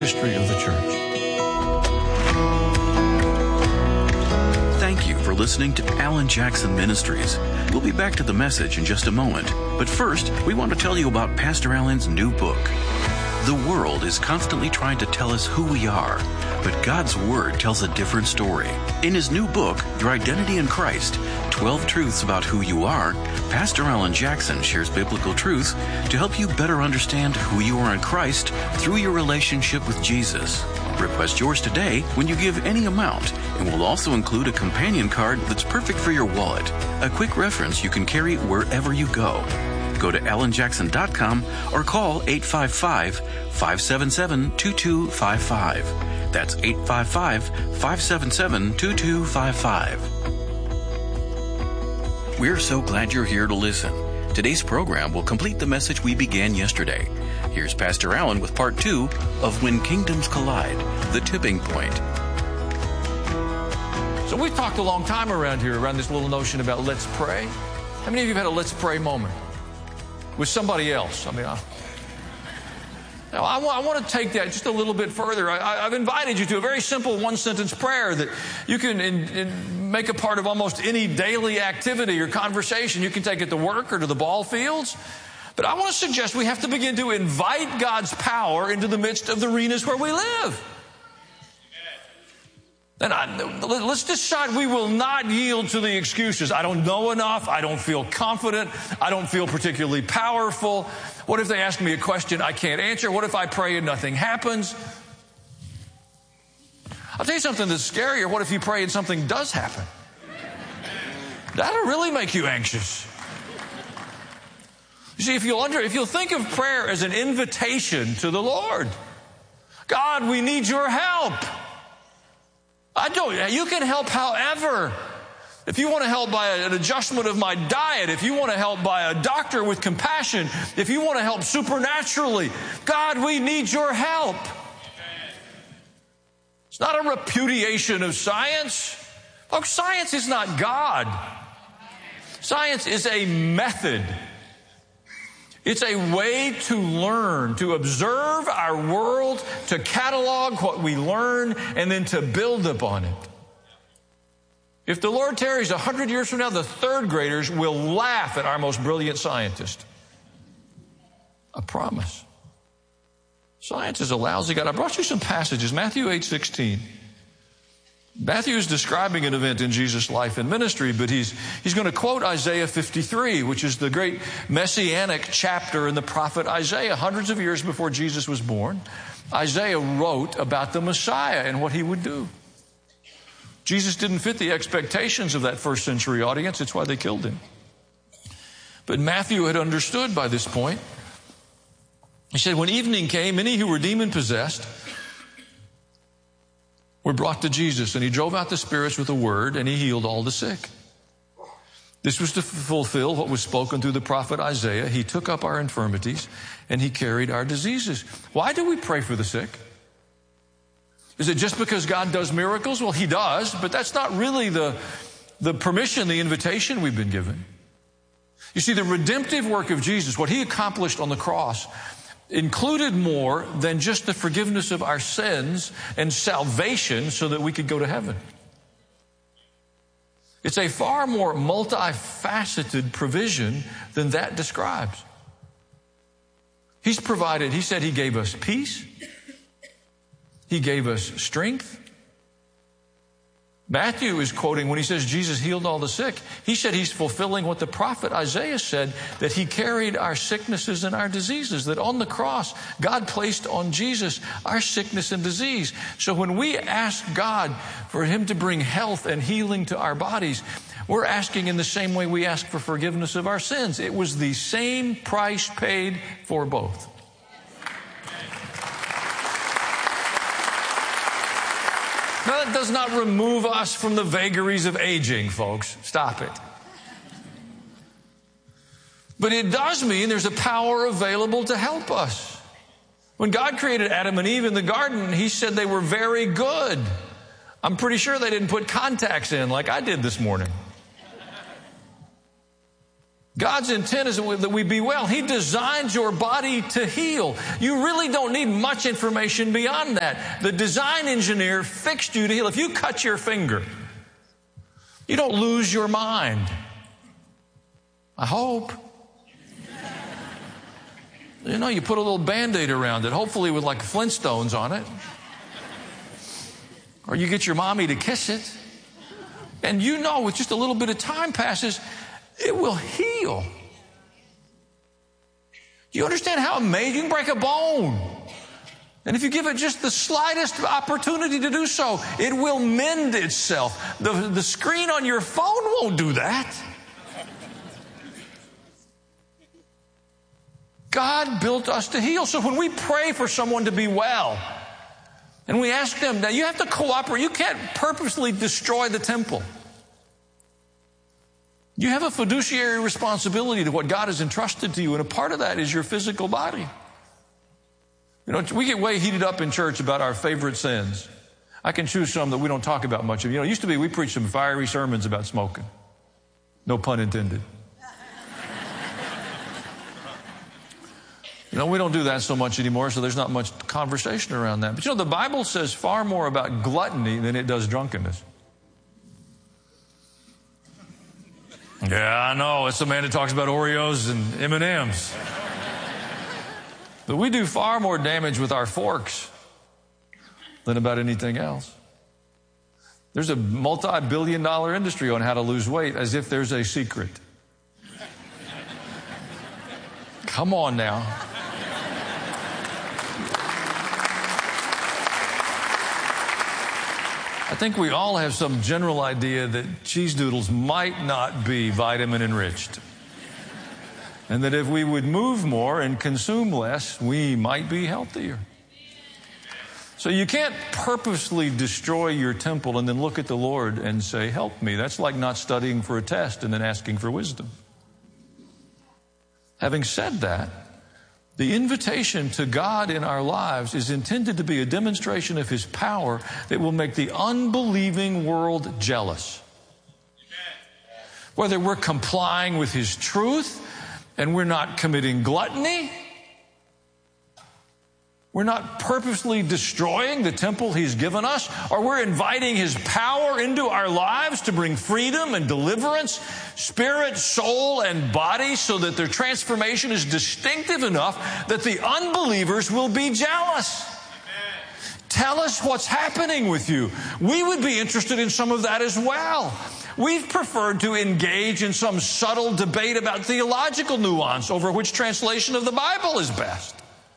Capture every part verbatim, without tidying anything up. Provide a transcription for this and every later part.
history of the church. Thank you for listening to Alan Jackson Ministries. We'll be back to the message in just a moment. But first, we want to tell you about Pastor Alan's new book. The world is constantly trying to tell us who we are, but God's Word tells a different story. In his new book, Your Identity in Christ, twelve Truths About Who You Are, Pastor Alan Jackson shares biblical truths to help you better understand who you are in Christ through your relationship with Jesus. Request yours today when you give any amount, and we'll also include a companion card that's perfect for your wallet, a quick reference you can carry wherever you go. Go to alan jackson dot com or call eight five five, five seven seven, two two five five. That's eight five five, five seven seven, two two five five. We're so glad you're here to listen. Today's program will complete the message we began yesterday. Here's Pastor Alan with part two of When Kingdoms Collide, the Tipping Point. So we've talked a long time around here, around this little notion about let's pray. How many of you have had a let's pray moment with somebody else? I mean, I, now I, I want to take that just a little bit further. I, I've invited you to a very simple one-sentence prayer that you can in, in make a part of almost any daily activity or conversation. You can take it to work or to the ball fields. But I want to suggest we have to begin to invite God's power into the midst of the arenas where we live. And I, let's decide we will not yield to the excuses. I don't know enough. I don't feel confident. I don't feel particularly powerful. What if they ask me a question I can't answer? What if I pray and nothing happens? I'll tell you something that's scarier. What if you pray and something does happen? That'll really make you anxious. You see, if you'll, under, if you'll think of prayer as an invitation to the Lord, God, we need your help. I don't, you can help however. If you want to help by an adjustment of my diet, if you want to help by a doctor with compassion, if you want to help supernaturally, God, we need your help. It's not a repudiation of science. Folks, science is not God. Science is a method. It's a way to learn, to observe our world, to catalog what we learn, and then to build upon it. If the Lord tarries a hundred years from now, the third graders will laugh at our most brilliant scientist. I promise. Science is a lousy God. I brought you some passages. Matthew eight sixteen. Matthew is describing an event in Jesus' life and ministry, but he's, he's going to quote Isaiah fifty-three, which is the great messianic chapter in the prophet Isaiah. Hundreds of years before Jesus was born, Isaiah wrote about the Messiah and what he would do. Jesus didn't fit the expectations of that first century audience. That's why they killed him. But Matthew had understood by this point. He said, when evening came, many who were demon-possessed were brought to Jesus, and he drove out the spirits with a word, and he healed all the sick. This was to fulfill what was spoken through the prophet Isaiah. He took up our infirmities, and he carried our diseases. Why do we pray for the sick? Is it just because God does miracles? Well, he does, but that's not really the, the permission, the invitation we've been given. You see, the redemptive work of Jesus, what he accomplished on the cross, included more than just the forgiveness of our sins and salvation so that we could go to heaven. It's a far more multifaceted provision than that describes. He's provided, he said he gave us peace. He gave us strength. Matthew is quoting when he says Jesus healed all the sick. He said he's fulfilling what the prophet Isaiah said, that he carried our sicknesses and our diseases, that on the cross, God placed on Jesus our sickness and disease. So when we ask God for him to bring health and healing to our bodies, we're asking in the same way we ask for forgiveness of our sins. It was the same price paid for both. Now, that does not remove us from the vagaries of aging, folks. Stop it. But it does mean there's a power available to help us. When God created Adam and Eve in the garden, he said they were very good. I'm pretty sure they didn't put contacts in like I did this morning. God's intent is that we be well. He designed your body to heal. You really don't need much information beyond that. The design engineer fixed you to heal. If you cut your finger, you don't lose your mind. I hope. You know, you put a little Band-Aid around it, hopefully with like Flintstones on it. Or you get your mommy to kiss it. And you know, with just a little bit of time passes, it will heal. You understand how amazing? You can break a bone. And if you give it just the slightest opportunity to do so, it will mend itself. The, the screen on your phone won't do that. God built us to heal. So when we pray for someone to be well, and we ask them, now you have to cooperate. You can't purposely destroy the temple. You have a fiduciary responsibility to what God has entrusted to you, and a part of that is your physical body. You know, we get way heated up in church about our favorite sins. I can choose some that we don't talk about much of. You know, it used to be we preached some fiery sermons about smoking. No pun intended. You know, we don't do that so much anymore, so there's not much conversation around that. But you know, the Bible says far more about gluttony than it does drunkenness. Yeah, I know. It's the man that talks about Oreos and M and M's. But we do far more damage with our forks than about anything else. There's a multi-billion dollar industry on how to lose weight, as if there's a secret. Come on now. I think we all have some general idea that cheese doodles might not be vitamin enriched. And that if we would move more and consume less, we might be healthier. So you can't purposely destroy your temple and then look at the Lord and say, help me. That's like not studying for a test and then asking for wisdom. Having said that, the invitation to God in our lives is intended to be a demonstration of His power that will make the unbelieving world jealous. Whether we're complying with His truth and we're not committing gluttony, we're not purposely destroying the temple He's given us, or we're inviting His power into our lives to bring freedom and deliverance, spirit, soul, and body, so that their transformation is distinctive enough that the unbelievers will be jealous. Amen. Tell us what's happening with you. We would be interested in some of that as well. We've preferred to engage in some subtle debate about theological nuance over which translation of the Bible is best.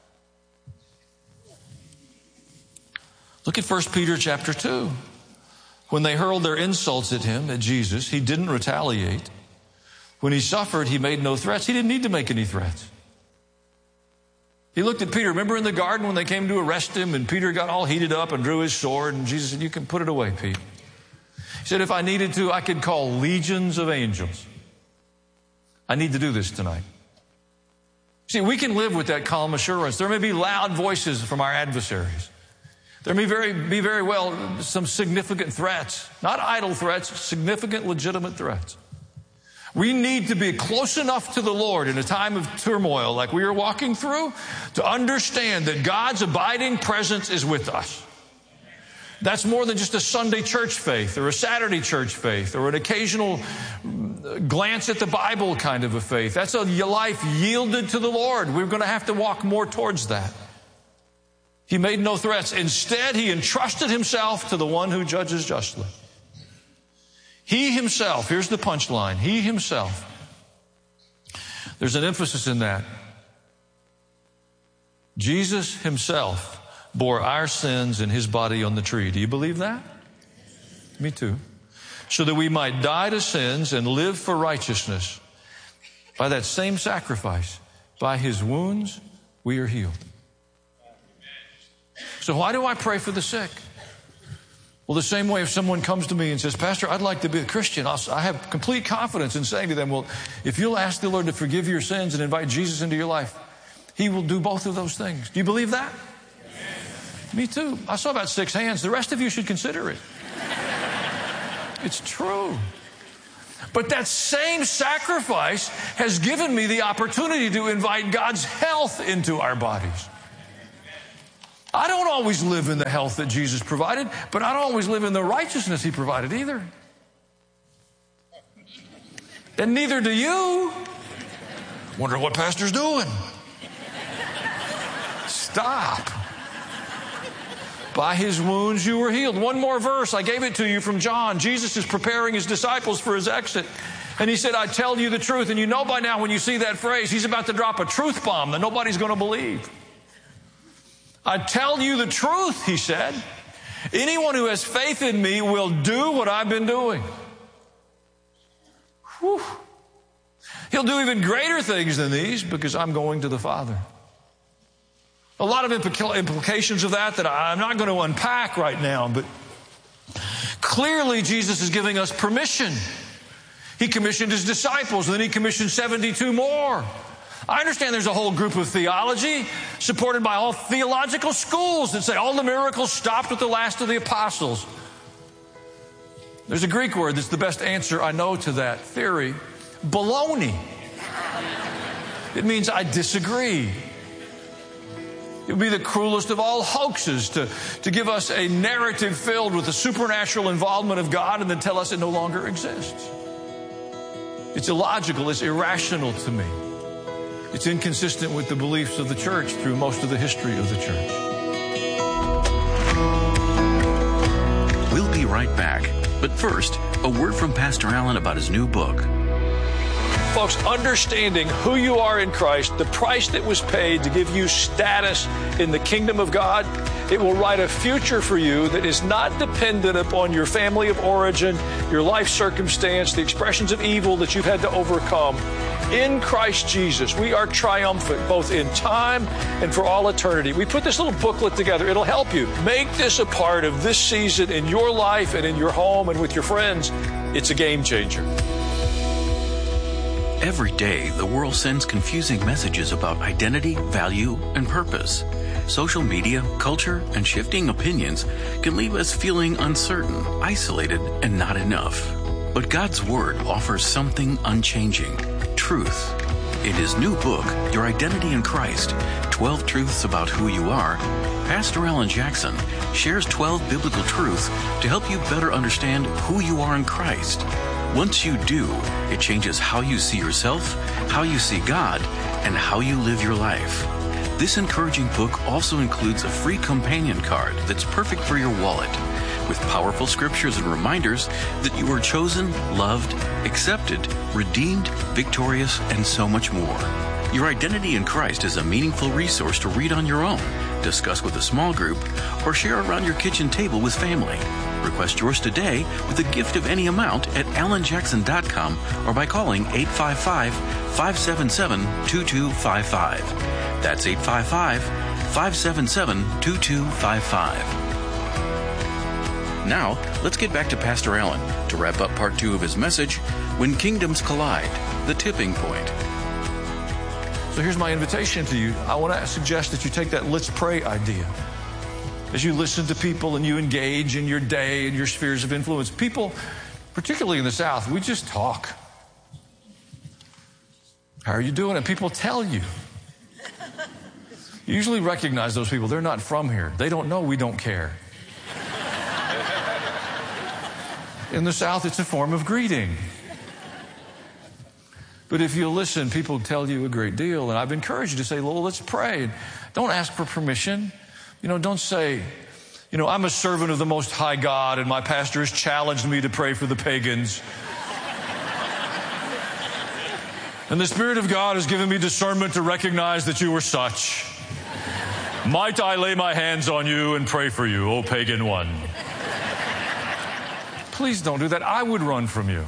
Look at First Peter chapter two. When they hurled their insults at Him, at Jesus, He didn't retaliate. When He suffered, He made no threats. He didn't need to make any threats. He looked at Peter. Remember in the garden when they came to arrest Him and Peter got all heated up and drew his sword, and Jesus said, you can put it away, Pete. He said, if I needed to, I could call legions of angels. I need to do this tonight. See, we can live with that calm assurance. There may be loud voices from our adversaries. There may very, be very well some significant threats, not idle threats, significant, legitimate threats. We need to be close enough to the Lord in a time of turmoil like we are walking through to understand that God's abiding presence is with us. That's more than just a Sunday church faith or a Saturday church faith or an occasional glance at the Bible kind of a faith. That's a life yielded to the Lord. We're going to have to walk more towards that. He made no threats. Instead, He entrusted Himself to the one who judges justly. He Himself, here's the punchline, He Himself. There's an emphasis in that. Jesus Himself bore our sins in His body on the tree. Do you believe that? Me too. So that we might die to sins and live for righteousness. By that same sacrifice, by His wounds, we are healed. So why do I pray for the sick? Well, the same way if someone comes to me and says, Pastor, I'd like to be a Christian, I'll, I have complete confidence in saying to them, well, if you'll ask the Lord to forgive your sins and invite Jesus into your life, He will do both of those things. Do you believe that? Yes. Me too. I saw about six hands. The rest of you should consider it. It's true. But that same sacrifice has given me the opportunity to invite God's health into our bodies. I don't always live in the health that Jesus provided, but I don't always live in the righteousness He provided either. And neither do you. Wonder what Pastor's doing. Stop. By His wounds you were healed. One more verse. I gave it to you from John. Jesus is preparing His disciples for His exit. And He said, I tell you the truth. And you know by now when you see that phrase, He's about to drop a truth bomb that nobody's going to believe. I tell you the truth, He said. Anyone who has faith in me will do what I've been doing. Whew. He'll do even greater things than these because I'm going to the Father. A lot of implications of that that I'm not going to unpack right now, but clearly Jesus is giving us permission. He commissioned His disciples, and then He commissioned seventy-two more. I understand there's a whole group of theology supported by all theological schools that say all the miracles stopped with the last of the apostles. There's a Greek word that's the best answer I know to that theory. Baloney. It means I disagree. It would be the cruelest of all hoaxes to, to give us a narrative filled with the supernatural involvement of God and then tell us it no longer exists. It's illogical. It's irrational to me. It's inconsistent with the beliefs of the church through most of the history of the church. We'll be right back. But first, a word from Pastor Allen about his new book. Folks, understanding who you are in Christ, the price that was paid to give you status in the kingdom of God, it will write a future for you that is not dependent upon your family of origin, your life circumstance, the expressions of evil that you've had to overcome. In Christ Jesus, we are triumphant both in time and for all eternity. We put this little booklet together. It'll help you. Make this a part of this season in your life and in your home and with your friends. It's a game changer. Every day, the world sends confusing messages about identity, value, and purpose. Social media, culture, and shifting opinions can leave us feeling uncertain, isolated, and not enough. But God's Word offers something unchanging: truth. In his new book, Your Identity in Christ, twelve Truths About Who You Are, Pastor Alan Jackson shares twelve biblical truths to help you better understand who you are in Christ. Once you do, it changes how you see yourself, how you see God, and how you live your life. This encouraging book also includes a free companion card that's perfect for your wallet, with powerful scriptures and reminders that you are chosen, loved, accepted, redeemed, victorious, and so much more. Your Identity in Christ is a meaningful resource to read on your own, discuss with a small group, or share around your kitchen table with family. Request yours today with a gift of any amount at alan jackson dot com or by calling eight five five, five seven seven, two two five five. That's eight five five, five seven seven, two two five five. Now, let's get back to Pastor Allen to wrap up part two of his message, When Kingdoms Collide, the Tipping Point. So here's my invitation to you. I want to suggest that you take that let's pray idea. As you listen to people and you engage in your day and your spheres of influence, people, particularly in the South, we just talk. How are you doing? And people tell you. You usually recognize those people. They're not from here. They don't know we don't care. In the South, it's a form of greeting. But if you listen, people tell you a great deal. And I've encouraged you to say, well, let's pray. Don't ask for permission. You know, don't say, you know, I'm a servant of the Most High God and my pastor has challenged me to pray for the pagans. And the Spirit of God has given me discernment to recognize that you are such. Might I lay my hands on you and pray for you, O pagan one? Please don't do that. I would run from you.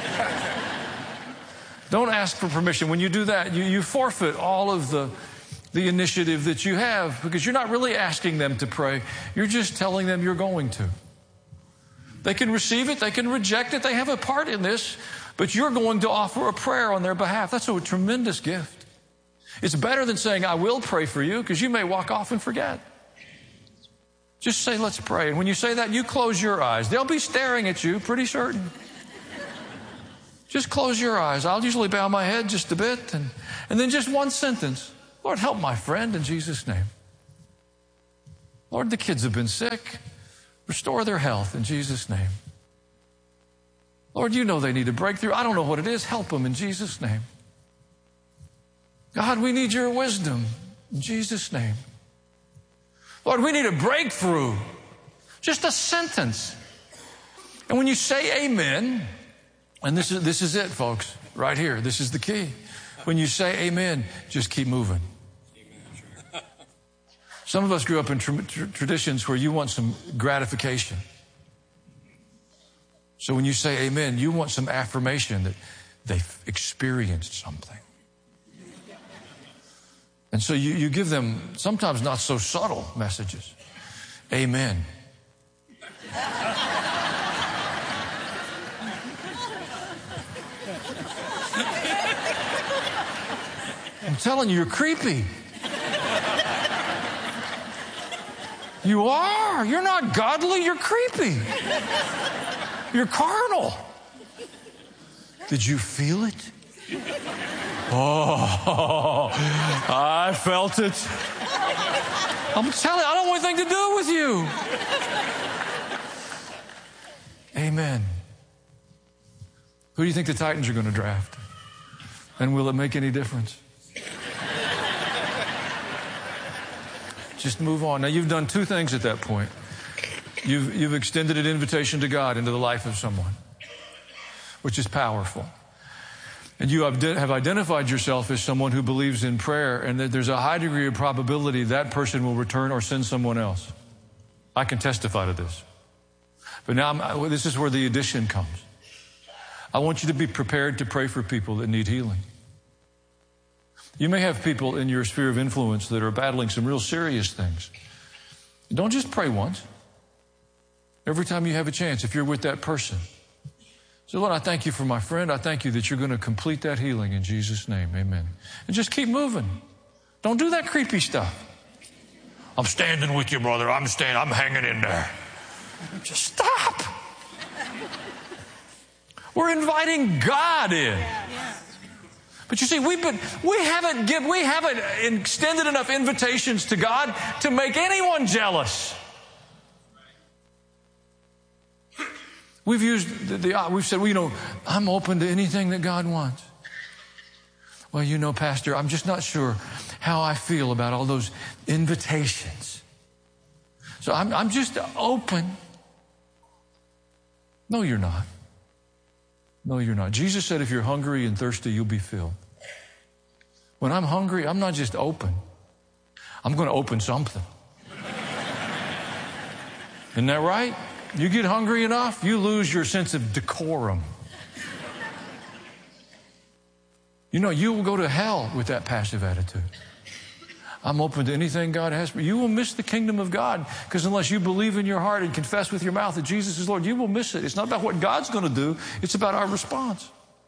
Don't ask for permission. When you do that, you, you forfeit all of the, the initiative that you have because you're not really asking them to pray. You're just telling them you're going to. They can receive it. They can reject it. They have a part in this, but you're going to offer a prayer on their behalf. That's a tremendous gift. It's better than saying, I will pray for you, because you may walk off and forget. Just say, let's pray. And when you say that, you close your eyes. They'll be staring at you, pretty certain. Just close your eyes. I'll usually bow my head just a bit. And, and then just one sentence. Lord, help my friend in Jesus' name. Lord, the kids have been sick. Restore their health in Jesus' name. Lord, you know they need a breakthrough. I don't know what it is. Help them in Jesus' name. God, we need your wisdom in Jesus' name. Lord, we need a breakthrough. Just a sentence. And when you say amen, and this is, this is it, folks, right here. This is the key. When you say amen, just keep moving. Some of us grew up in tra- tra- traditions where you want some gratification. So when you say amen, you want some affirmation that they've experienced something. And so you, you give them sometimes not so subtle messages. Amen. I'm telling you, you're creepy. You are. You're not godly. You're creepy. You're carnal. Did you feel it? Oh, I felt it. I'm telling you, I don't want anything to do with you. Amen. Who do you think the Titans are going to draft? And will it make any difference? Just move on. Now, you've done two things at that point. You've, you've extended an invitation to God into the life of someone, which is powerful. And you have identified yourself as someone who believes in prayer, and that there's a high degree of probability that person will return or send someone else. I can testify to this. But now, I'm, this is where the addition comes. I want you to be prepared to pray for people that need healing. You may have people in your sphere of influence that are battling some real serious things. Don't just pray once. Every time you have a chance, if you're with that person. So, Lord, I thank you for my friend. I thank you that you're going to complete that healing in Jesus' name. Amen. And just keep moving. Don't do that creepy stuff. I'm standing with you, brother. I'm standing. I'm hanging in there. Just stop. We're inviting God in. But you see, we've been, we haven't give, we haven't extended enough invitations to God to make anyone jealous. We've used the, the we've said, well, you know, I'm open to anything that God wants. Well, you know, Pastor, I'm just not sure how I feel about all those invitations. So I'm, I'm just open. No, you're not. No, you're not. Jesus said, if you're hungry and thirsty, you'll be filled. When I'm hungry, I'm not just open. I'm going to open something. Isn't that right? You get hungry enough, you lose your sense of decorum. You know, you will go to hell with that passive attitude. I'm open to anything God has for you. You will miss the kingdom of God, because unless you believe in your heart and confess with your mouth that Jesus is Lord, you will miss it. It's not about what God's going to do. It's about our response.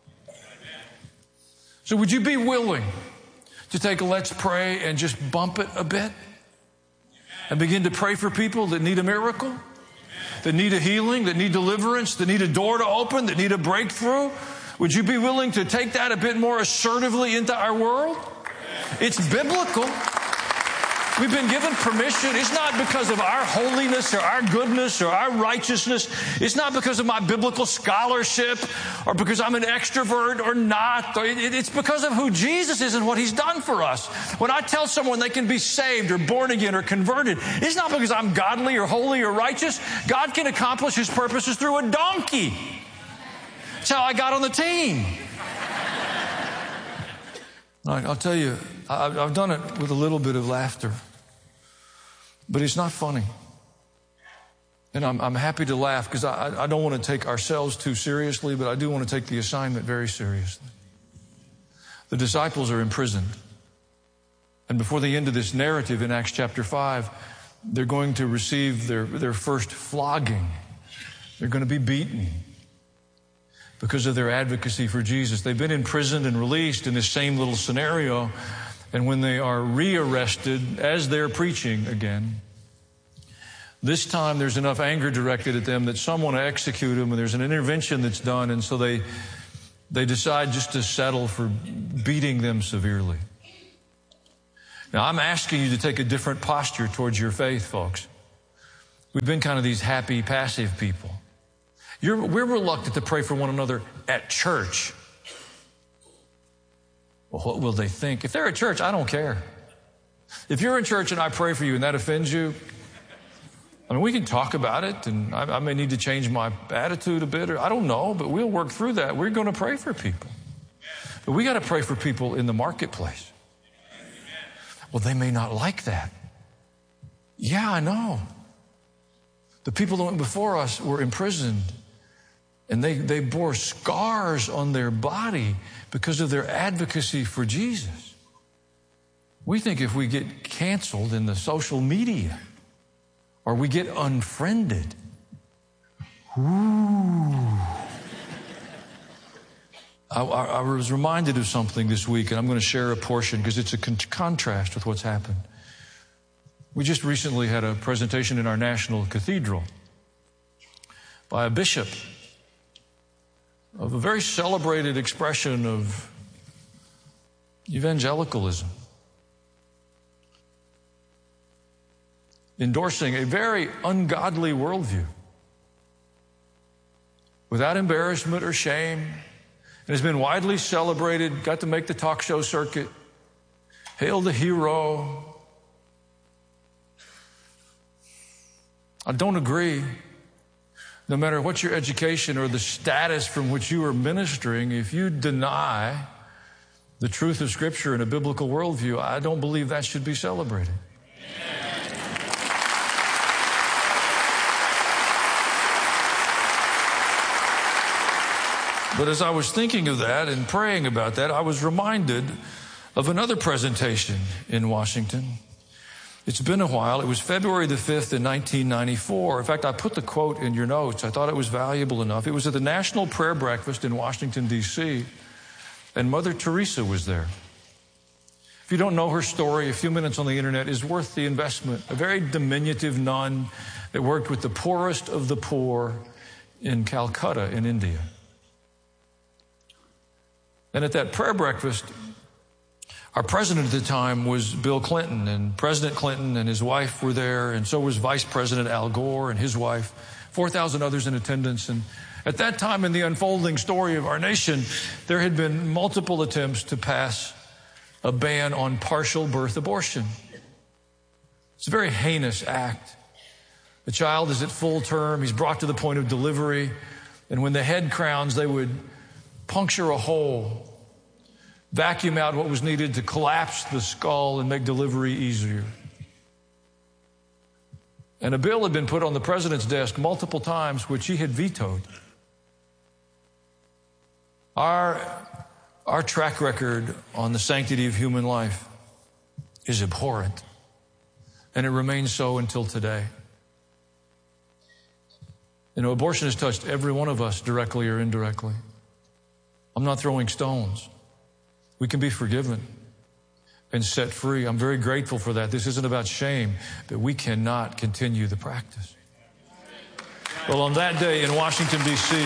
So would you be willing to take a let's pray and just bump it a bit and begin to pray for people that need a miracle, that need a healing, that need deliverance, that need a door to open, that need a breakthrough? Would you be willing to take that a bit more assertively into our world? It's biblical. We've been given permission. It's not because of our holiness or our goodness or our righteousness. It's not because of my biblical scholarship or because I'm an extrovert or not. It's because of who Jesus is and what He's done for us. When I tell someone they can be saved or born again or converted, it's not because I'm godly or holy or righteous. God can accomplish His purposes through a donkey. That's how I got on the team. I'll tell you, I've done it with a little bit of laughter, but it's not funny. And I'm, I'm happy to laugh because I, I don't want to take ourselves too seriously, but I do want to take the assignment very seriously. The disciples are imprisoned. And before the end of this narrative in Acts chapter five, they're going to receive their, their first flogging. They're going to be beaten because of their advocacy for Jesus. They've been imprisoned and released in this same little scenario. And when they are rearrested as they're preaching again, this time there's enough anger directed at them that some want to execute them, and there's an intervention that's done. And so they they decide just to settle for beating them severely. Now, I'm asking you to take a different posture towards your faith, folks. We've been kind of these happy, passive people. You're, we're reluctant to pray for one another at church. Well, what will they think? If they're at church, I don't care. If you're in church and I pray for you and that offends you, I mean, we can talk about it, and I, I may need to change my attitude a bit, or I don't know, but we'll work through that. We're going to pray for people. But we got to pray for people in the marketplace. Well, they may not like that. Yeah, I know. The people that went before us were imprisoned, and they, they bore scars on their body because of their advocacy for Jesus. We think if we get canceled in the social media or we get unfriended, ooh. I, I was reminded of something this week, and I'm going to share a portion because it's a con- contrast with what's happened. We just recently had a presentation in our national cathedral by a bishop of a very celebrated expression of evangelicalism, endorsing a very ungodly worldview without embarrassment or shame. It has been widely celebrated, got to make the talk show circuit. Hail the hero. I don't agree. No matter what your education or the status from which you are ministering, if you deny the truth of Scripture and a biblical worldview, I don't believe that should be celebrated. But as I was thinking of that and praying about that, I was reminded of another presentation in Washington. It's been a while. It was February the fifth in nineteen ninety-four. In fact, I put the quote in your notes. I thought it was valuable enough. It was at the National Prayer Breakfast in Washington, D C, and Mother Teresa was there. If you don't know her story, a few minutes on the internet is worth the investment. A very diminutive nun that worked with the poorest of the poor in Calcutta in India. And at that prayer breakfast, our president at the time was Bill Clinton, and President Clinton and his wife were there, and so was Vice President Al Gore and his wife, four thousand others in attendance. And at that time in the unfolding story of our nation, there had been multiple attempts to pass a ban on partial birth abortion. It's a very heinous act. The child is at full term. He's brought to the point of delivery. And when the head crowns, they would puncture a hole, vacuum out what was needed to collapse the skull and make delivery easier. And a bill had been put on the president's desk multiple times, which he had vetoed. Our, our track record on the sanctity of human life is abhorrent, and it remains so until today. You know, abortion has touched every one of us directly or indirectly. I'm not throwing stones. We can be forgiven and set free. I'm very grateful for that. This isn't about shame, but we cannot continue the practice. Well, on that day in Washington, D C,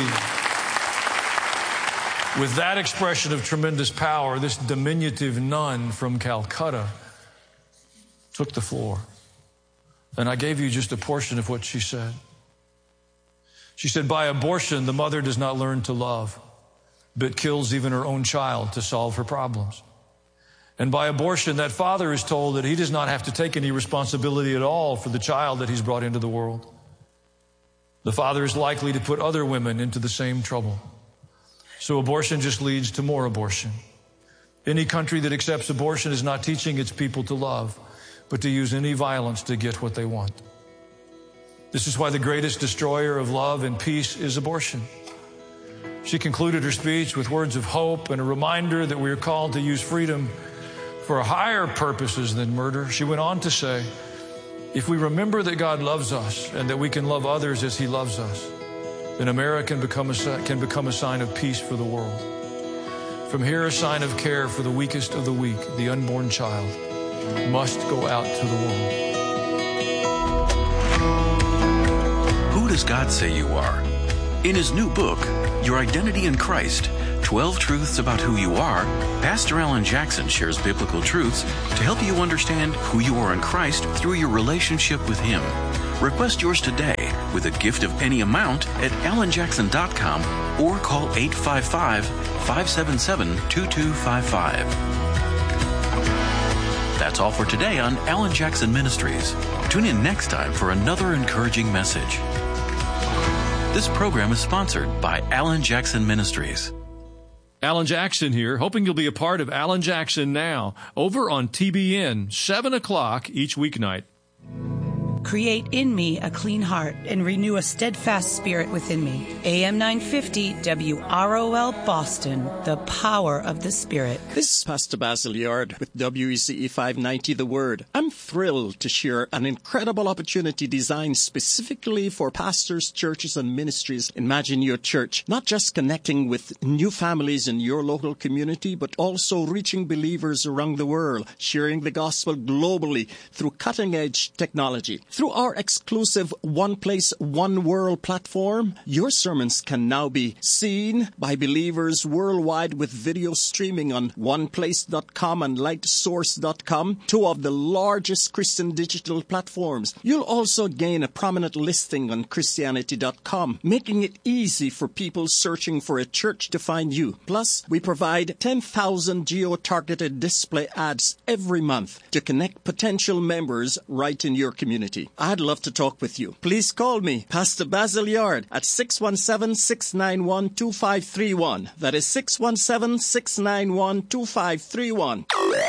with that expression of tremendous power, this diminutive nun from Calcutta took the floor. And I gave you just a portion of what she said. She said, by abortion, the mother does not learn to love, but kills even her own child to solve her problems. And by abortion, that father is told that he does not have to take any responsibility at all for the child that he's brought into the world. The father is likely to put other women into the same trouble. So abortion just leads to more abortion. Any country that accepts abortion is not teaching its people to love, but to use any violence to get what they want. This is why the greatest destroyer of love and peace is abortion. She concluded her speech with words of hope and a reminder that we are called to use freedom for higher purposes than murder. She went on to say, if we remember that God loves us and that we can love others as He loves us, then America can become a, can become a sign of peace for the world. From here, a sign of care for the weakest of the weak, the unborn child, must go out to the world. Who does God say you are? In his new book, Your Identity in Christ, twelve Truths About Who You Are, Pastor Alan Jackson shares biblical truths to help you understand who you are in Christ through your relationship with Him. Request yours today with a gift of any amount at alan jackson dot com or call eight five five, five seven seven, two two five five. That's all for today on Alan Jackson Ministries. Tune in next time for another encouraging message. This program is sponsored by Alan Jackson Ministries. Alan Jackson here, hoping you'll be a part of Alan Jackson Now, over on T B N, seven o'clock each weeknight. Create in me a clean heart and renew a steadfast spirit within me. A M nine fifty W R O L Boston, the power of the Spirit. This is Pastor Basil Yard with W E C E five ninety The Word. I'm thrilled to share an incredible opportunity designed specifically for pastors, churches, and ministries. Imagine your church not just connecting with new families in your local community, but also reaching believers around the world, sharing the gospel globally through cutting-edge technology. Through our exclusive One Place, One World platform, your sermons can now be seen by believers worldwide with video streaming on one place dot com and light source dot com, two of the largest Christian digital platforms. You'll also gain a prominent listing on Christianity dot com, making it easy for people searching for a church to find you. Plus, we provide ten thousand geo-targeted display ads every month to connect potential members right in your community. I'd love to talk with you. Please call me, Pastor Basil Yard, at six one seven, six nine one, two five three one. That is six one seven, six nine one, two five three one.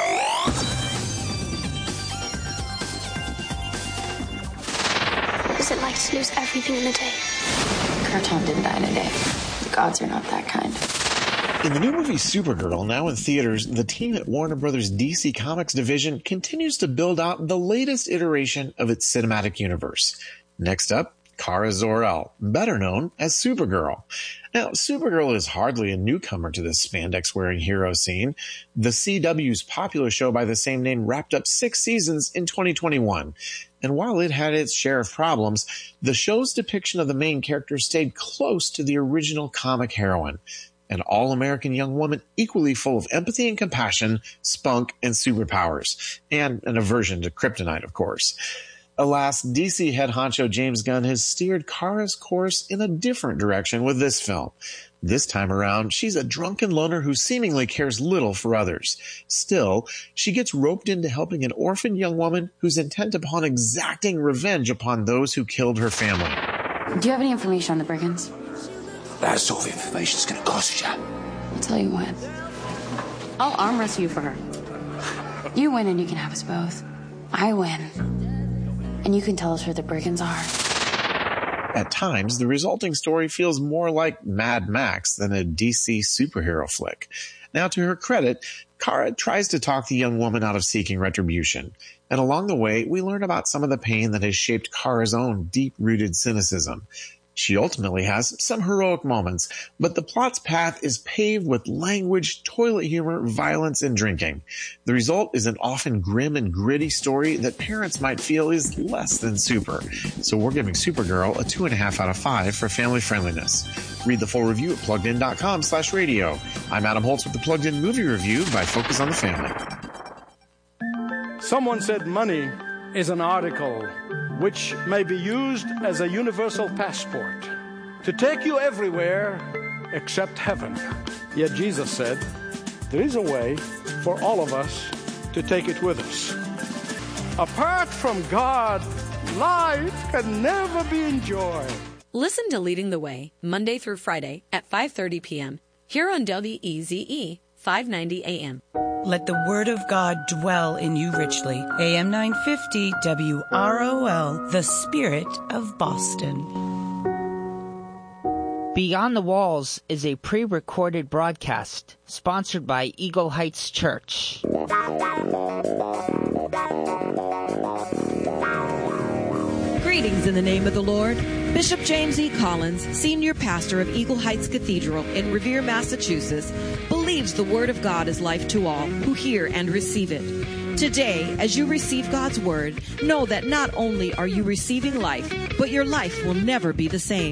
What's it like to lose everything in a day? Kraton didn't die in a day. The gods are not that kind. In the new movie Supergirl, now in theaters, the team at Warner Brothers' D C Comics division continues to build out the latest iteration of its cinematic universe. Next up, Kara Zor-El, better known as Supergirl. Now, Supergirl is hardly a newcomer to this spandex-wearing hero scene. The C W's popular show by the same name wrapped up six seasons in twenty twenty-one. And while it had its share of problems, the show's depiction of the main character stayed close to the original comic heroine. An all-American young woman equally full of empathy and compassion, spunk, and superpowers. And an aversion to kryptonite, of course. Alas, D C head honcho James Gunn has steered Kara's course in a different direction with this film. This time around, she's a drunken loner who seemingly cares little for others. Still, she gets roped into helping an orphaned young woman who's intent upon exacting revenge upon those who killed her family. Do you have any information on the brigands? That sort of information's gonna cost you. I'll tell you when. I'll arm wrestle you for her. You win and you can have us both. I win. And you can tell us where the brigands are. At times, the resulting story feels more like Mad Max than a D C superhero flick. Now, to her credit, Kara tries to talk the young woman out of seeking retribution. And along the way, we learn about some of the pain that has shaped Kara's own deep-rooted cynicism. She ultimately has some heroic moments, but the plot's path is paved with language, toilet humor, violence, and drinking. The result is an often grim and gritty story that parents might feel is less than super. So we're giving Supergirl a two and a half out of five for family friendliness. Read the full review at plugged in dot com slash radio. I'm Adam Holtz with the Plugged In Movie Review by Focus on the Family. Someone said money is an article which may be used as a universal passport to take you everywhere except heaven. Yet Jesus said, there is a way for all of us to take it with us. Apart from God, life can never be enjoyed. Listen to Leading the Way, Monday through Friday at five thirty p.m. here on W E Z E five ninety A M. Let the word of God dwell in you richly. A M nine fifty W R O L, the Spirit of Boston. Beyond the Walls is a pre-recorded broadcast sponsored by Eagle Heights Church. Greetings in the name of the Lord. Bishop James E. Collins, senior pastor of Eagle Heights Cathedral in Revere, Massachusetts, believes the Word of God is life to all who hear and receive it. Today, as you receive God's Word, know that not only are you receiving life, but your life will never be the same.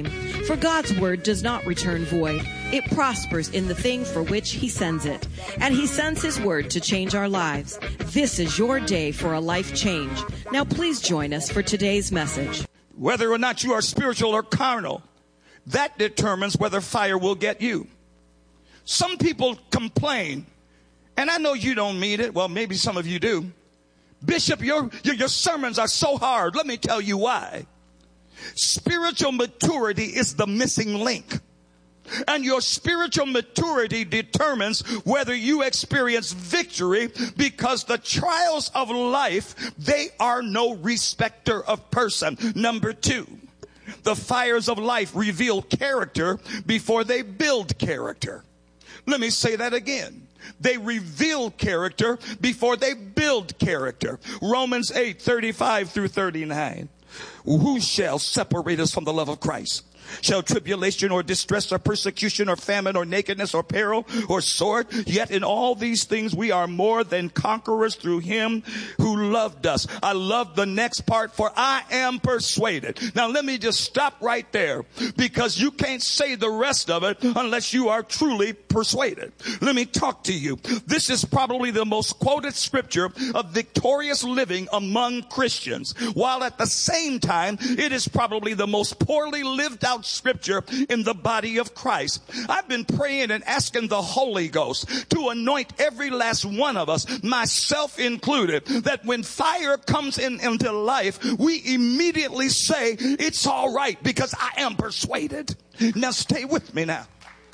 For God's word does not return void. It prospers in the thing for which he sends it. And he sends his word to change our lives. This is your day for a life change. Now please join us for today's message. Whether or not you are spiritual or carnal, that determines whether fire will get you. Some people complain, and I know you don't mean it. Well, maybe some of you do. Bishop, your, your, your sermons are so hard. Let me tell you why. Spiritual maturity is the missing link. And your spiritual maturity determines whether you experience victory, because the trials of life, they are no respecter of person. Number two, the fires of life reveal character before they build character. Let me say that again. They reveal character before they build character. Romans eight, thirty-five through thirty-nine. Who shall separate us from the love of Christ? Shall tribulation or distress or persecution or famine or nakedness or peril or sword? Yet in all these things we are more than conquerors through him who loved us. I love the next part, for I am persuaded. Now let me just stop right there, because you can't say the rest of it unless you are truly persuaded. Let me talk to you. This is probably the most quoted scripture of victorious living among Christians, while at the same time it is probably the most poorly lived out scripture in the body of Christ. I've been praying and asking the Holy Ghost to anoint every last one of us, myself included, that when fire comes in into life, we immediately say, it's all right, because I am persuaded. Now stay with me now.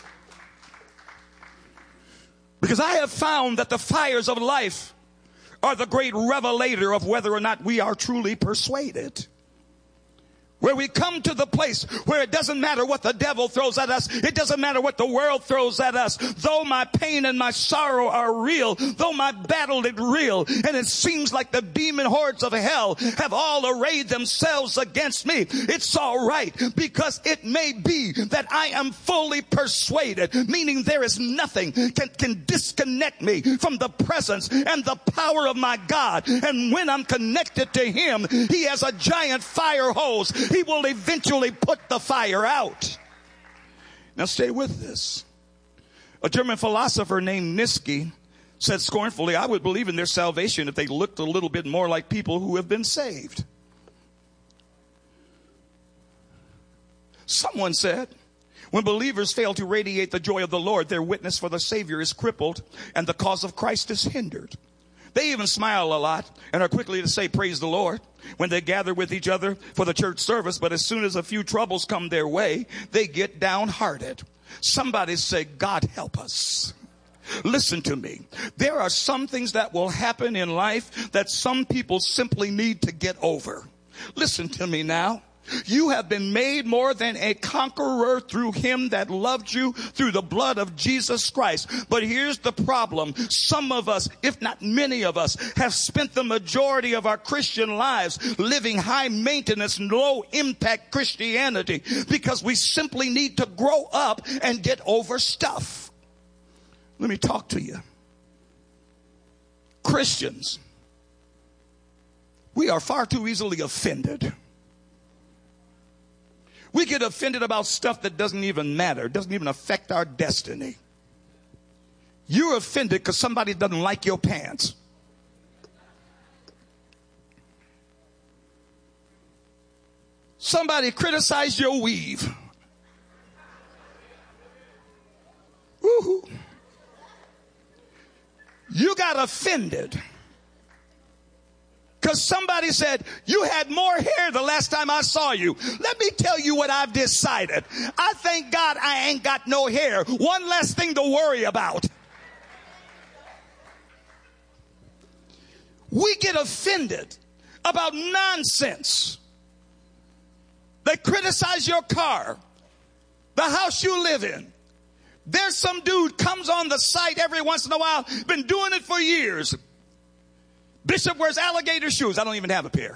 Because I have found that the fires of life are the great revelator of whether or not we are truly persuaded. Where we come to the place where it doesn't matter what the devil throws at us. It doesn't matter what the world throws at us. Though my pain and my sorrow are real, though my battle is real, and it seems like the demon hordes of hell have all arrayed themselves against me, it's all right, because it may be that I am fully persuaded, meaning there is nothing can, can disconnect me from the presence and the power of my God. And when I'm connected to him, he has a giant fire hose. He will eventually put the fire out. Now stay with this. A German philosopher named Nietzsche said scornfully, I would believe in their salvation if they looked a little bit more like people who have been saved. Someone said, when believers fail to radiate the joy of the Lord, their witness for the Savior is crippled and the cause of Christ is hindered. They even smile a lot and are quickly to say, praise the Lord, when they gather with each other for the church service. But as soon as a few troubles come their way, they get downhearted. Somebody say, God help us. Listen to me. There are some things that will happen in life that some people simply need to get over. Listen to me now. You have been made more than a conqueror through him that loved you, through the blood of Jesus Christ. But here's the problem. Some of us, if not many of us, have spent the majority of our Christian lives living high maintenance, low impact Christianity, because we simply need to grow up and get over stuff. Let me talk to you. Christians, we are far too easily offended. We get offended about stuff that doesn't even matter, doesn't even affect our destiny. You're offended because somebody doesn't like your pants. Somebody criticized your weave. Woo-hoo. You got offended because somebody said, you had more hair the last time I saw you. Let me tell you what I've decided. I thank God I ain't got no hair. One less thing to worry about. We get offended about nonsense. They criticize your car, the house you live in. There's some dude comes on the site every once in a while, been doing it for years. Bishop wears alligator shoes. I don't even have a pair.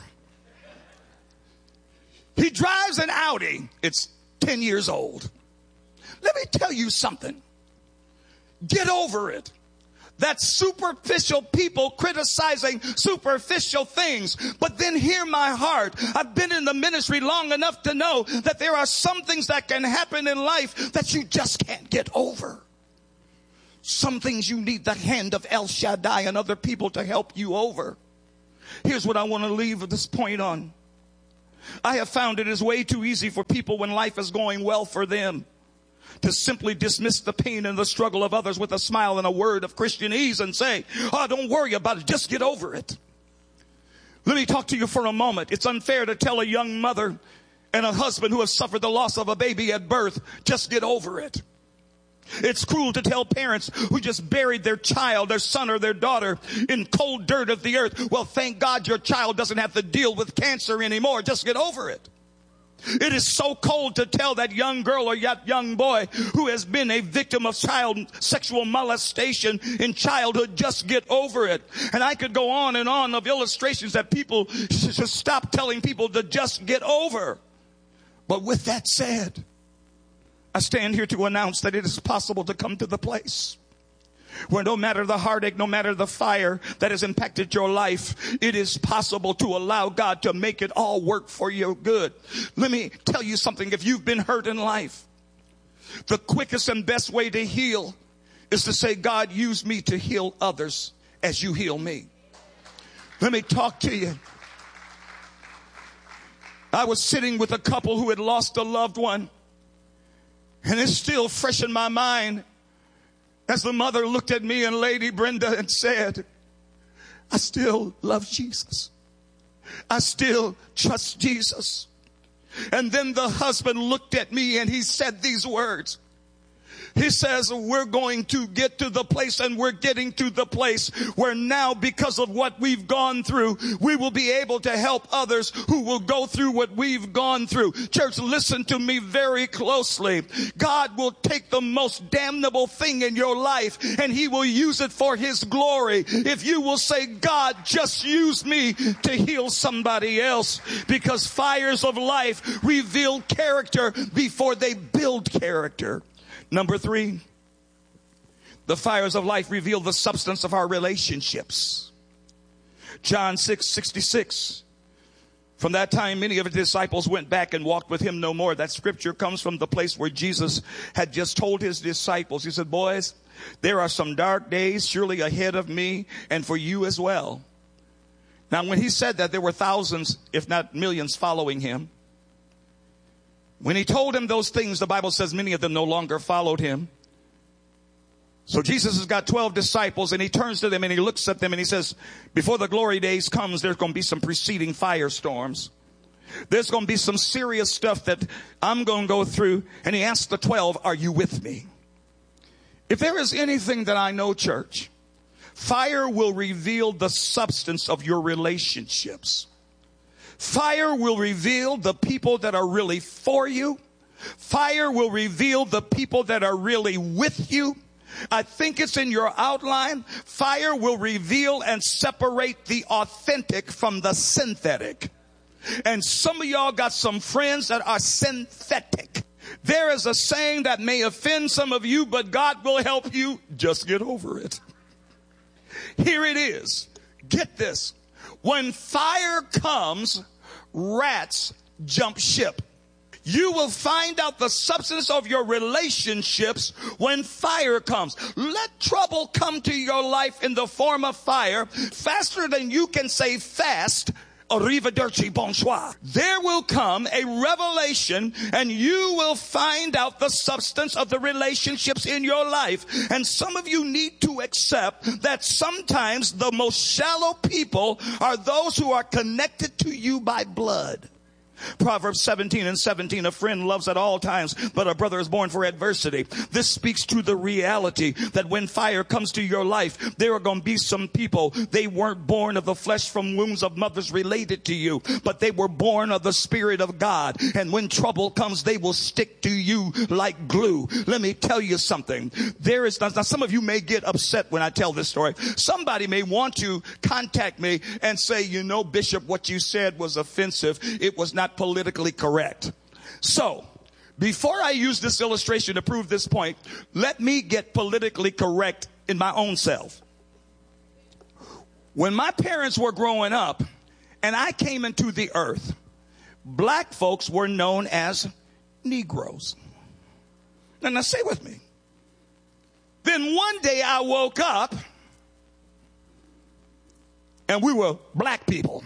He drives an Audi. It's ten years old. Let me tell you something. Get over it. That's superficial people criticizing superficial things. But then hear my heart. I've been in the ministry long enough to know that there are some things that can happen in life that you just can't get over. Some things you need the hand of El Shaddai and other people to help you over. Here's what I want to leave this point on. I have found it is way too easy for people when life is going well for them to simply dismiss the pain and the struggle of others with a smile and a word of Christian ease and say, oh, don't worry about it. Just get over it. Let me talk to you for a moment. It's unfair to tell a young mother and a husband who have suffered the loss of a baby at birth, just get over it. It's cruel to tell parents who just buried their child, their son or their daughter in cold dirt of the earth, well, thank God your child doesn't have to deal with cancer anymore. Just get over it. It is so cold to tell that young girl or that young boy who has been a victim of child sexual molestation in childhood, just get over it. And I could go on and on of illustrations that people should stop telling people to just get over. But with that said, I stand here to announce that it is possible to come to the place where no matter the heartache, no matter the fire that has impacted your life, it is possible to allow God to make it all work for your good. Let me tell you something. If you've been hurt in life, the quickest and best way to heal is to say, God, use me to heal others as you heal me. Let me talk to you. I was sitting with a couple who had lost a loved one, and it's still fresh in my mind as the mother looked at me and Lady Brenda and said, I still love Jesus. I still trust Jesus. And then the husband looked at me and he said these words. He says, we're going to get to the place, and we're getting to the place where now, because of what we've gone through, we will be able to help others who will go through what we've gone through. Church, listen to me very closely. God will take the most damnable thing in your life and he will use it for his glory. If you will say, God, just use me to heal somebody else, because fires of life reveal character before they build character. Number three, the fires of life reveal the substance of our relationships. John six sixty-six. From that time, many of his disciples went back and walked with him no more. That scripture comes from the place where Jesus had just told his disciples. He said, boys, there are some dark days surely ahead of me and for you as well. Now, when he said that, there were thousands, if not millions, following him. When he told him those things, the Bible says many of them no longer followed him. So Jesus has got twelve disciples, and he turns to them and he looks at them and he says, before the glory days comes, there's going to be some preceding firestorms. There's going to be some serious stuff that I'm going to go through. And he asked the twelve, are you with me? If there is anything that I know, church, fire will reveal the substance of your relationships. Fire will reveal the people that are really for you. Fire will reveal the people that are really with you. I think it's in your outline. Fire will reveal and separate the authentic from the synthetic. And some of y'all got some friends that are synthetic. There is a saying that may offend some of you, but God will help you. Just get over it. Here it is. Get this. When fire comes, rats jump ship. You will find out the substance of your relationships when fire comes. Let trouble come to your life in the form of fire faster than you can say fast. Arrivederci, bonsoir. There will come a revelation, and you will find out the substance of the relationships in your life. And some of you need to accept that sometimes the most shallow people are those who are connected to you by blood. Proverbs seventeen and seventeen, a friend loves at all times, but a brother is born for adversity. This speaks to the reality that when fire comes to your life, there are going to be some people, they weren't born of the flesh from wombs of mothers related to you, but they were born of the Spirit of God. And when trouble comes, they will stick to you like glue. Let me tell you something. There is, now some of you may get upset when I tell this story. Somebody may want to contact me and say, you know, Bishop, what you said was offensive. It was not politically correct. So, before I use this illustration to prove this point, let me get politically correct in my own self. When my parents were growing up and I came into the earth, black folks were known as Negroes. Now, now say with me. Then one day I woke up and we were black people.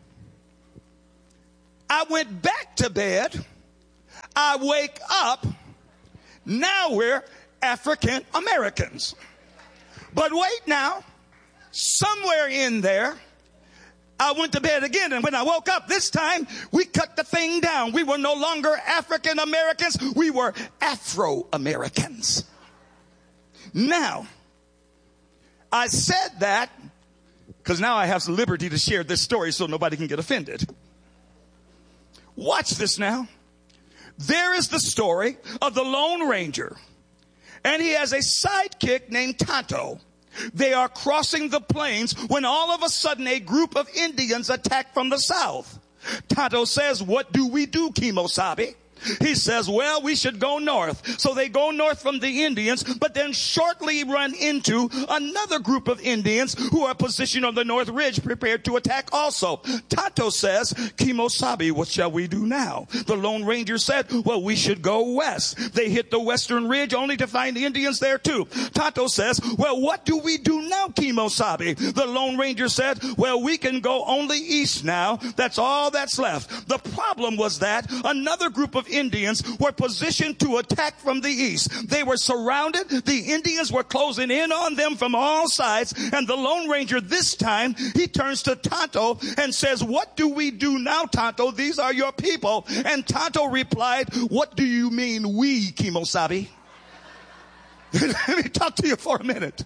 I went back to bed. I wake up. Now we're African Americans. But wait now. Somewhere in there, I went to bed again, and when I woke up this time, we cut the thing down. We were no longer African Americans. We were Afro Americans. Now, I said that because now I have some liberty to share this story so nobody can get offended. Watch this now. There is the story of the Lone Ranger, and he has a sidekick named Tonto. They are crossing the plains when all of a sudden a group of Indians attack from the south. Tonto says, what do we do, Kimosabe? He says, well, we should go north. So they go north from the Indians, but then shortly run into another group of Indians who are positioned on the North Ridge, prepared to attack also. Tonto says, Kimosabe, what shall we do now? The Lone Ranger said, well, we should go west. They hit the Western Ridge only to find the Indians there too. Tonto says, well, what do we do now, Kimosabe? The Lone Ranger said, well, we can go only east now. That's all that's left. The problem was that another group of Indians were positioned to attack from the east. They were surrounded. The Indians were closing in on them from all sides. And the Lone Ranger this time, he turns to Tonto and says, what do we do now, Tonto? These are your people. And Tonto replied, what do you mean we, Kimosabe? Let me talk to you for a minute.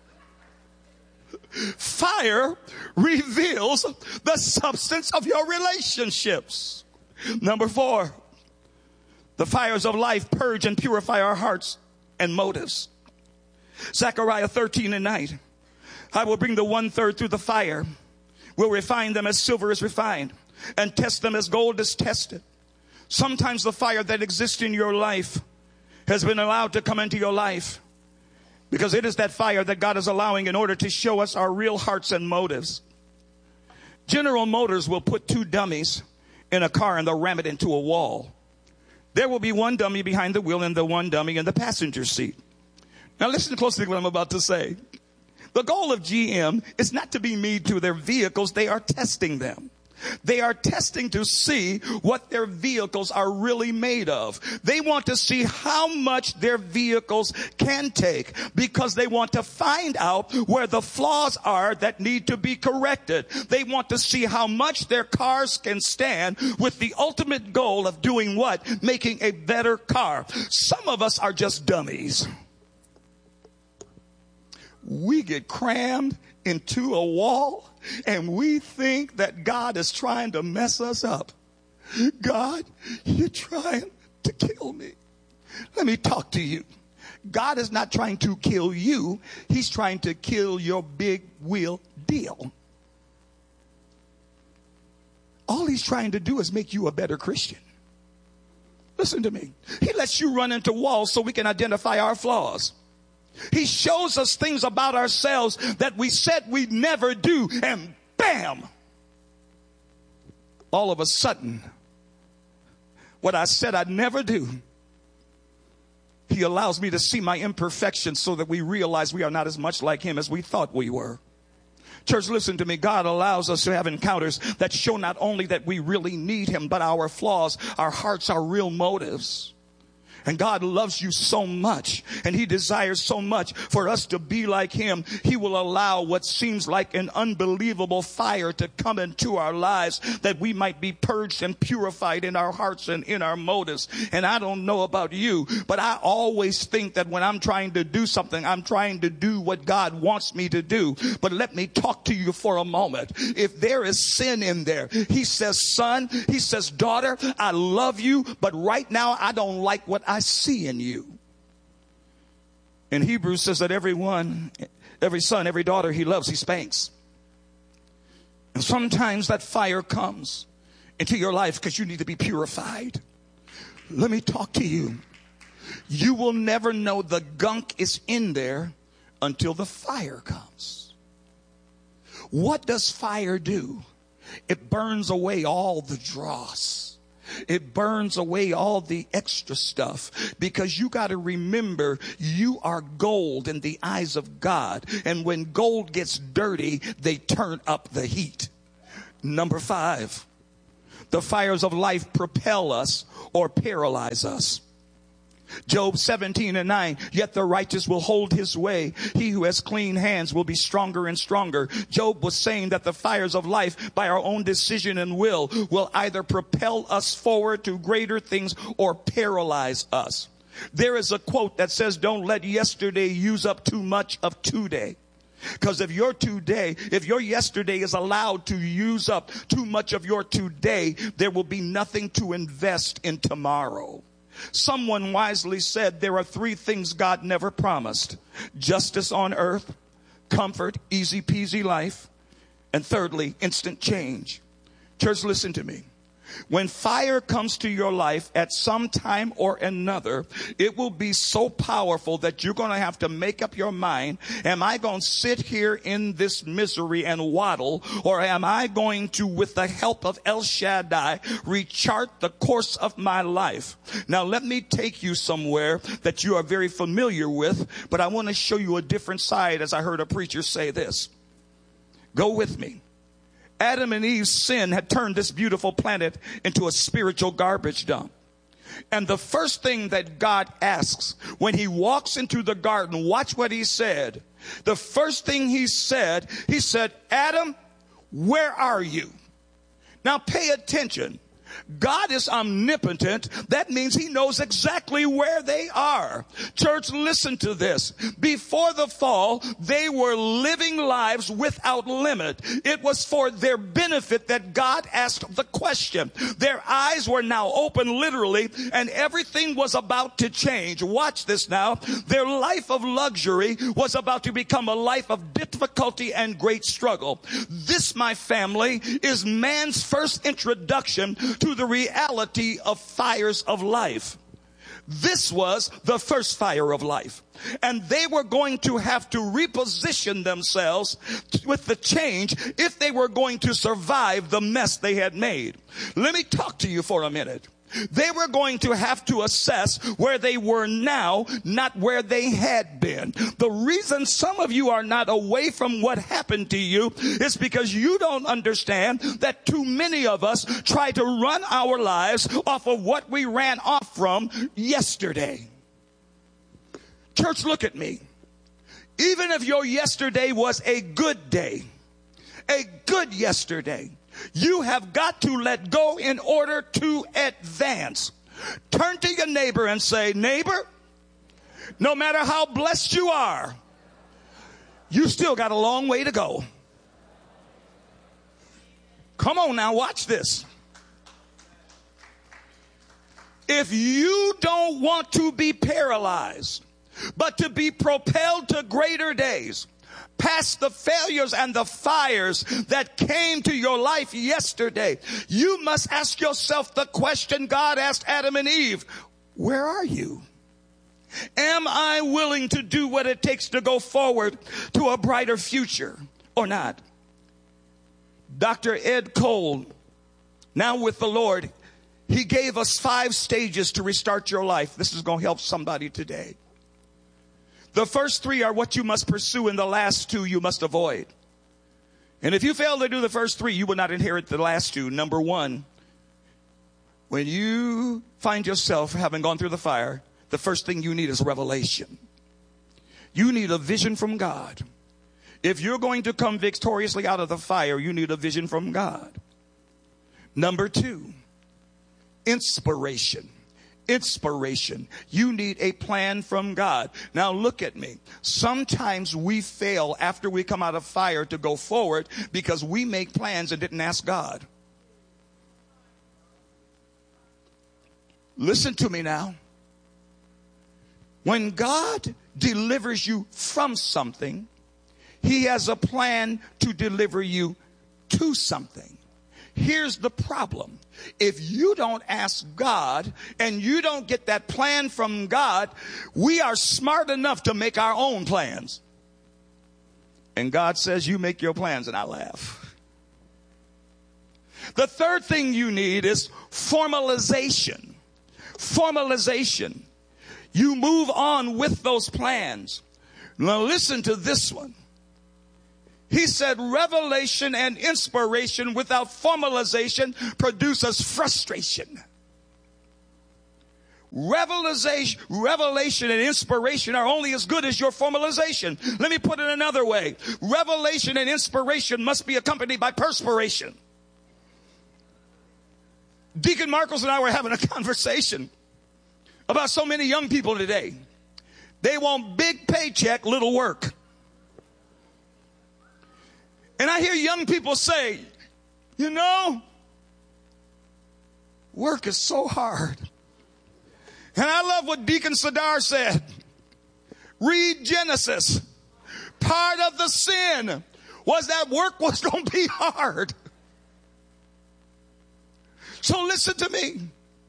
Fire reveals the substance of your relationships. Number four, the fires of life purge and purify our hearts and motives. Zechariah thirteen and nine. I will bring the one third through the fire, will refine them as silver is refined, and test them as gold is tested. Sometimes the fire that exists in your life has been allowed to come into your life because it is that fire that God is allowing in order to show us our real hearts and motives. General Motors will put two dummies in a car and they'll ram it into a wall. There will be one dummy behind the wheel and the one dummy in the passenger seat. Now listen closely to what I'm about to say. The goal of G M is not to be mean to their vehicles. They are testing them. They are testing to see what their vehicles are really made of. They want to see how much their vehicles can take because they want to find out where the flaws are that need to be corrected. They want to see how much their cars can stand with the ultimate goal of doing what? Making a better car. Some of us are just dummies. We get crammed into a wall and we think that God is trying to mess us up. God, you're trying to kill me. Let me talk to you. God is not trying to kill you. He's trying to kill your big wheel deal. All he's trying to do is make you a better Christian. Listen to me. He lets you run into walls so we can identify our flaws. He shows us things about ourselves that we said we'd never do, and bam! All of a sudden, what I said I'd never do, he allows me to see my imperfections so that we realize we are not as much like him as we thought we were. Church, listen to me. God allows us to have encounters that show not only that we really need him, but our flaws, our hearts, our real motives. And God loves you so much, and he desires so much for us to be like him. He will allow what seems like an unbelievable fire to come into our lives that we might be purged and purified in our hearts and in our motives. And I don't know about you, but I always think that when I'm trying to do something, I'm trying to do what God wants me to do. But let me talk to you for a moment. If there is sin in there, he says, son, he says, daughter, I love you, but right now I don't like what I see in you. And Hebrews says that everyone, every son, every daughter he loves, he spanks. And sometimes that fire comes into your life because you need to be purified. Let me talk to you. You will never know the gunk is in there until the fire comes. What does fire do? It burns away all the dross. It burns away all the extra stuff, because you got to remember you are gold in the eyes of God. And when gold gets dirty, they turn up the heat. Number five, the fires of life propel us or paralyze us. Job seventeen and nine, yet the righteous will hold his way. He who has clean hands will be stronger and stronger. Job was saying that the fires of life, by our own decision and will, will either propel us forward to greater things or paralyze us. There is a quote that says, don't let yesterday use up too much of today. Because if your today, if your yesterday is allowed to use up too much of your today, there will be nothing to invest in tomorrow. Someone wisely said there are three things God never promised: justice on earth, comfort, easy peasy life, and thirdly, instant change. Church, listen to me. When fire comes to your life at some time or another, it will be so powerful that you're going to have to make up your mind. Am I going to sit here in this misery and waddle, or am I going to, with the help of El Shaddai, rechart the course of my life? Now, let me take you somewhere that you are very familiar with, but I want to show you a different side, as I heard a preacher say this. Go with me. Adam and Eve's sin had turned this beautiful planet into a spiritual garbage dump. And the first thing that God asks when he walks into the garden, watch what he said. The first thing he said, he said, Adam, where are you? Now pay attention. God is omnipotent. That means he knows exactly where they are. Church, listen to this. Before the fall, they were living lives without limit. It was for their benefit that God asked the question. Their eyes were now open, literally, and everything was about to change. Watch this now. Their life of luxury was about to become a life of difficulty and great struggle. This, my family, is man's first introduction to the reality of fires of life. This was the first fire of life. And they were going to have to reposition themselves with the change if they were going to survive the mess they had made. Let me talk to you for a minute. They were going to have to assess where they were now, not where they had been. The reason some of you are not away from what happened to you is because you don't understand that too many of us try to run our lives off of what we ran off from yesterday. Church, look at me. Even if your yesterday was a good day, a good yesterday, you have got to let go in order to advance. Turn to your neighbor and say, neighbor, no matter how blessed you are, you still got a long way to go. Come on now, watch this. If you don't want to be paralyzed, but to be propelled to greater days, past the failures and the fires that came to your life yesterday, you must ask yourself the question God asked Adam and Eve: where are you? Am I willing to do what it takes to go forward to a brighter future or not? Doctor Ed Cole, now with the Lord, he gave us five stages to restart your life. This is going to help somebody today. The first three are what you must pursue, and the last two you must avoid. And if you fail to do the first three, you will not inherit the last two. Number one, when you find yourself having gone through the fire, the first thing you need is revelation. You need a vision from God. If you're going to come victoriously out of the fire, you need a vision from God. Number two, inspiration. Inspiration. You need a plan from God. Now look at me. Sometimes we fail after we come out of fire to go forward because we make plans and didn't ask God. Listen to me now. When God delivers you from something, he has a plan to deliver you to something. Here's the problem. If you don't ask God and you don't get that plan from God, we are smart enough to make our own plans. And God says, you make your plans, and I laugh. The third thing you need is formalization. Formalization. You move on with those plans. Now listen to this one. He said, revelation and inspiration without formalization produces frustration. Revelation, revelation and inspiration are only as good as your formalization. Let me put it another way. Revelation and inspiration must be accompanied by perspiration. Deacon Marcos and I were having a conversation about so many young people today. They want big paycheck, little work. And I hear young people say, you know, work is so hard. And I love what Deacon Sadar said. Read Genesis. Part of the sin was that work was going to be hard. So listen to me.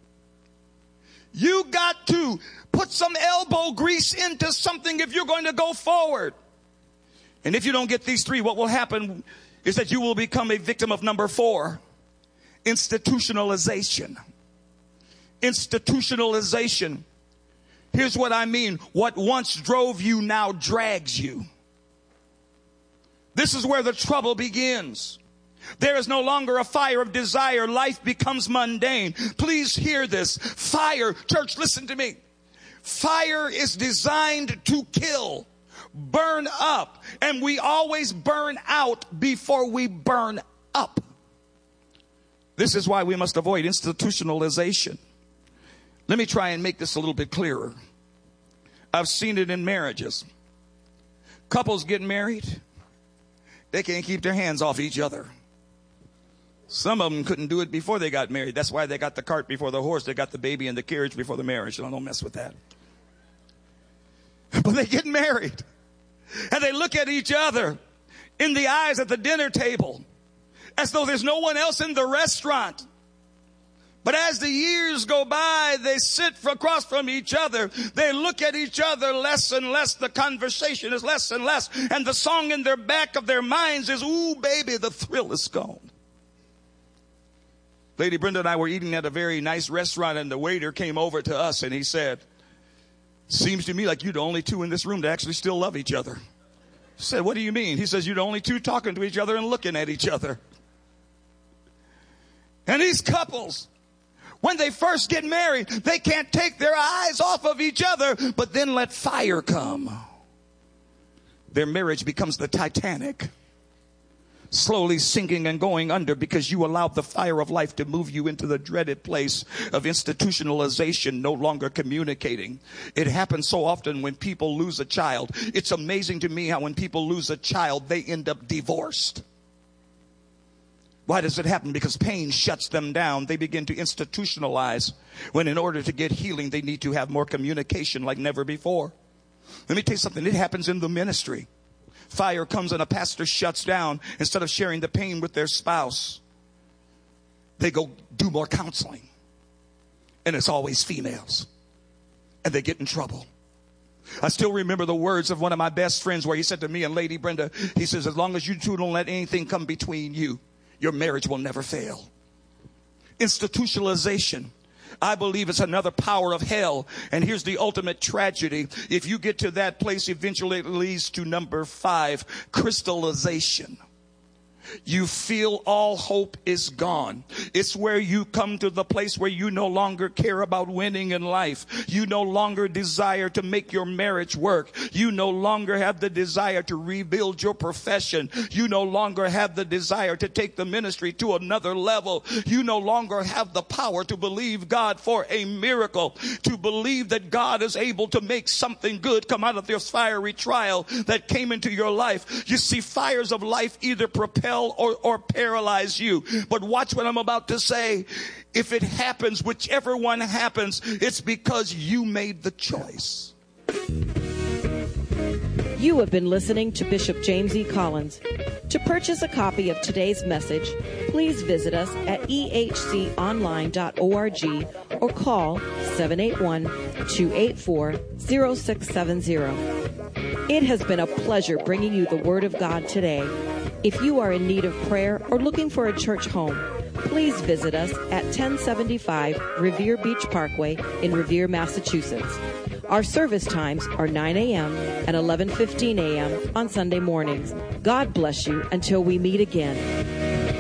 You got to put some elbow grease into something if you're going to go forward. And if you don't get these three, what will happen is that you will become a victim of number four, institutionalization. Institutionalization. Here's what I mean. What once drove you now drags you. This is where the trouble begins. There is no longer a fire of desire. Life becomes mundane. Please hear this. Fire, church, listen to me. Fire is designed to kill, burn up, and we always burn out before we burn up. This is why we must avoid institutionalization. Let me try and make this a little bit clearer. I've seen it in marriages. Couples get married. They can't keep their hands off each other. Some of them couldn't do it before they got married. That's why they got the cart before the horse. They got the baby in the carriage before the marriage. So don't mess with that. But they get married. And they look at each other in the eyes at the dinner table as though there's no one else in the restaurant. But as the years go by, they sit across from each other. They look at each other less and less. The conversation is less and less. And the song in their back of their minds is, ooh, baby, the thrill is gone. Lady Brenda and I were eating at a very nice restaurant, and the waiter came over to us and he said, seems to me like you're the only two in this room that actually still love each other. I said, what do you mean? He says, you're the only two talking to each other and looking at each other. And these couples, when they first get married, they can't take their eyes off of each other, but then let fire come. Their marriage becomes the Titanic, slowly sinking and going under because you allowed the fire of life to move you into the dreaded place of institutionalization, no longer communicating. It happens so often when people lose a child. It's amazing to me how when people lose a child, they end up divorced. Why does it happen? Because pain shuts them down. They begin to institutionalize when in order to get healing, they need to have more communication like never before. Let me tell you something. It happens in the ministry. Fire comes and a pastor shuts down. Instead of sharing the pain with their spouse, they go do more counseling. And it's always females. And they get in trouble. I still remember the words of one of my best friends where he said to me and Lady Brenda, he says, as long as you two don't let anything come between you, your marriage will never fail. Institutionalization, I believe, it's another power of hell. And here's the ultimate tragedy. If you get to that place, eventually it leads to number five, crystallization. You feel all hope is gone. It's where you come to the place where you no longer care about winning in life. You no longer desire to make your marriage work. You no longer have the desire to rebuild your profession. You no longer have the desire to take the ministry to another level. You no longer have the power to believe God for a miracle, to believe that God is able to make something good come out of this fiery trial that came into your life. You see, fires of life either propel Or, or paralyze you. But watch what I'm about to say. If it happens, whichever one happens, it's because you made the choice. You have been listening to Bishop James E. Collins. To purchase a copy of today's message, please visit us at e h c online dot org or call seven eight one, two eight four, zero six seven zero. It has been a pleasure bringing you the Word of God today. If you are in need of prayer or looking for a church home, please visit us at ten seventy-five Revere Beach Parkway in Revere, Massachusetts. Our service times are nine a.m. and eleven fifteen a.m. on Sunday mornings. God bless you until we meet again.